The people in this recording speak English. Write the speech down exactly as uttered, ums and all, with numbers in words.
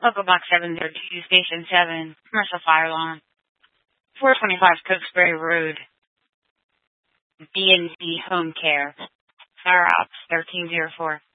Local Box seven zero two, Station seven, Commercial Fire Alarm, four twenty-five Cokesbury Road, B and B Home Care, Fire Ops thirteen oh four.